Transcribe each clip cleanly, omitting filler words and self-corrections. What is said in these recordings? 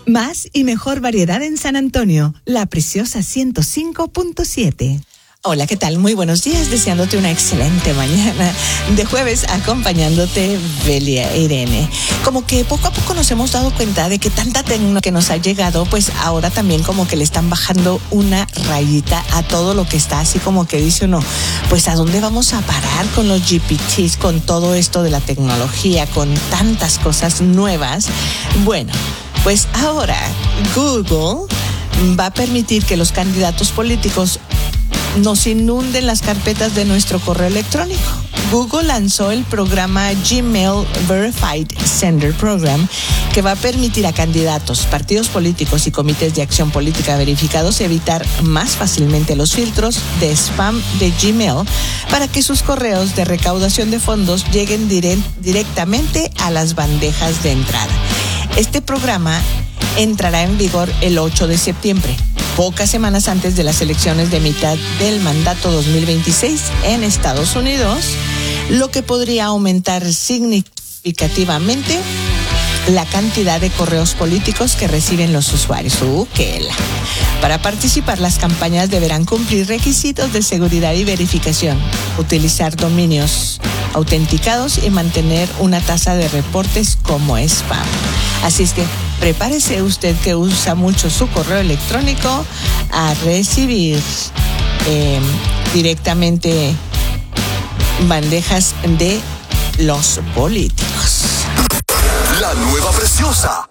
Más y mejor variedad en San Antonio, La Preciosa 105.7. Hola, ¿qué tal? Muy buenos días, deseándote una excelente mañana de jueves, acompañándote Belia Irene. Como que poco a poco nos hemos dado cuenta de que tanta tecnología que nos ha llegado, pues ahora también como que le están bajando una rayita a todo lo que está, así como que dice uno, pues ¿a dónde vamos a parar con los GPTs, con todo esto de la tecnología, con tantas cosas nuevas? Bueno, pues ahora Google va a permitir que los candidatos políticos nos inunden las carpetas de nuestro correo electrónico. Google lanzó el programa Gmail Verified Sender Program, que va a permitir a candidatos, partidos políticos y comités de acción política verificados evitar más fácilmente los filtros de spam de Gmail para que sus correos de recaudación de fondos lleguen directamente a las bandejas de entrada. Este programa entrará en vigor el 8 de septiembre, pocas semanas antes de las elecciones de mitad del mandato 2026 en Estados Unidos, lo que podría aumentar significativamente la cantidad de correos políticos que reciben los usuarios. Para participar, las campañas deberán cumplir requisitos de seguridad y verificación, utilizar dominios autenticados y mantener una tasa de reportes como spam. Así es que prepárese usted que usa mucho su correo electrónico a recibir directamente bandejas de los políticos. La nueva Preciosa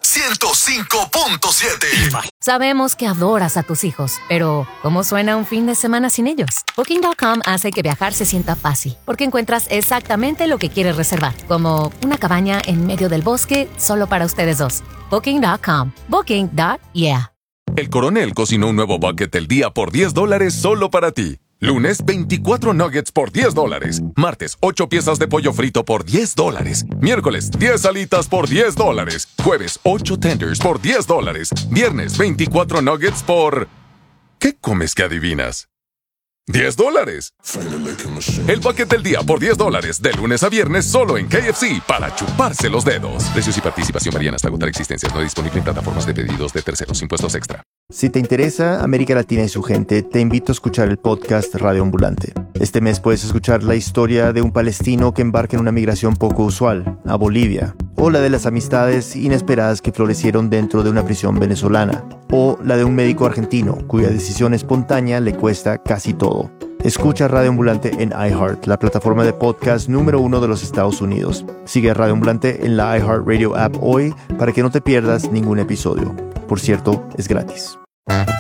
105.7. Sabemos que adoras a tus hijos, pero ¿cómo suena un fin de semana sin ellos? Booking.com hace que viajar se sienta fácil, porque encuentras exactamente lo que quieres reservar, como una cabaña en medio del bosque solo para ustedes dos. Booking.com. Booking.yeah. El Coronel cocinó un nuevo bucket del día por $10 solo para ti. Lunes, 24 nuggets por $10. Martes, 8 piezas de pollo frito por $10. Miércoles, 10 alitas por $10. Jueves, 8 tenders por $10. Viernes, 24 nuggets por... ¿Qué comes que adivinas? $10. El bucket del día por $10, de lunes a viernes solo en KFC, para chuparse los dedos. Precios y participación varían hasta agotar existencias. No disponible en plataformas de pedidos de terceros. Impuestos extra. Si te interesa América Latina y su gente, te invito a escuchar el podcast Radio Ambulante. Este mes puedes escuchar la historia de un palestino que embarca en una migración poco usual, a Bolivia, o la de las amistades inesperadas que florecieron dentro de una prisión venezolana, o la de un médico argentino cuya decisión espontánea le cuesta casi todo. Escucha Radio Ambulante en iHeart, la plataforma de podcast número 1 de los Estados Unidos. Sigue a Radio Ambulante en la iHeartRadio app hoy para que no te pierdas ningún episodio. Por cierto, es gratis.